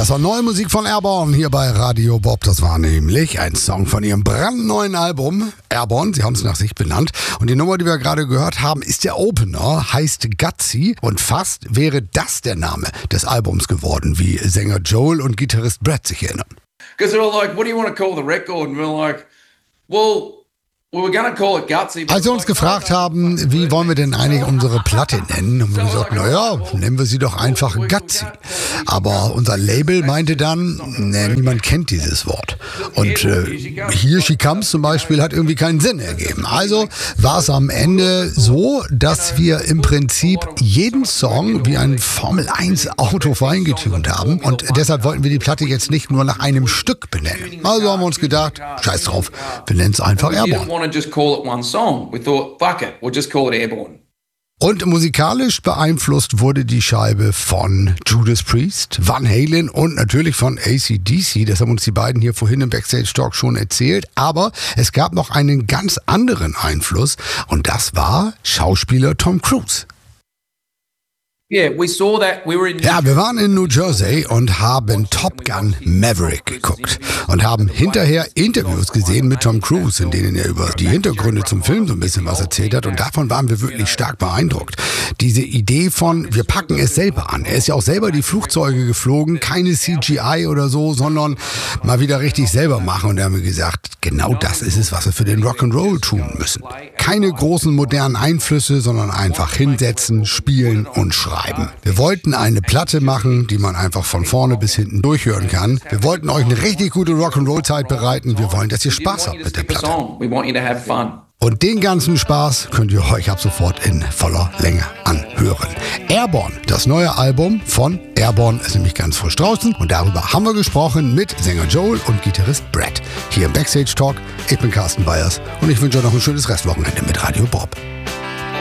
Das war neue Musik von Airborne hier bei Radio Bob. Das war nämlich ein Song von ihrem brandneuen Album Airborne. Sie haben es nach sich benannt. Und die Nummer, die wir gerade gehört haben, ist der Opener, heißt Gutsy. Und fast wäre das der Name des Albums geworden, wie Sänger Joel und Gitarrist Brett sich erinnern. Because they're all like, what do you want to call the record? And we're like, well, we were going to call it Gutsy. Als sie uns gefragt haben, wie wollen wir denn eigentlich unsere Platte nennen, haben wir gesagt, naja, nennen wir sie doch einfach Gutsy. Aber unser Label meinte dann, niemand kennt dieses Wort. Und Here She Comes zum Beispiel hat irgendwie keinen Sinn ergeben. Also war es am Ende so, dass wir im Prinzip jeden Song wie ein Formel-1-Auto feingetunt haben. Und deshalb wollten wir die Platte jetzt nicht nur nach einem Stück benennen. Also haben wir uns gedacht, scheiß drauf, wir nennen es einfach Airborne. Just call it one song. We thought, fuck it, we'll just call it Airborne. Und musikalisch beeinflusst wurde die Scheibe von Judas Priest, Van Halen und natürlich von AC/DC. Das haben uns die beiden hier vorhin im Backstage-Talk schon erzählt. Aber es gab noch einen ganz anderen Einfluss und das war Schauspieler Tom Cruise. Yeah, we saw that. Wir waren in New Jersey und haben Top Gun Maverick geguckt und haben hinterher Interviews gesehen mit Tom Cruise, in denen er über die Hintergründe zum Film so ein bisschen was erzählt hat und davon waren wir wirklich stark beeindruckt. Diese Idee von, wir packen es selber an. Er ist ja auch selber die Flugzeuge geflogen, keine CGI oder so, sondern mal wieder richtig selber machen und da haben wir gesagt, genau das ist es, was wir für den Rock'n'Roll tun müssen. Keine großen modernen Einflüsse, sondern einfach hinsetzen, spielen und schreiben. Wir wollten eine Platte machen, die man einfach von vorne bis hinten durchhören kann. Wir wollten euch eine richtig gute Rock'n'Roll-Zeit bereiten. Wir wollen, dass ihr Spaß habt mit der Platte. Und den ganzen Spaß könnt ihr euch ab sofort in voller Länge anhören. Airborne, das neue Album von Airborne, ist nämlich ganz frisch draußen. Und darüber haben wir gesprochen mit Sänger Joel und Gitarrist Brett. Hier im Backstage Talk. Ich bin Carsten Weyers und ich wünsche euch noch ein schönes Restwochenende mit Radio Bob.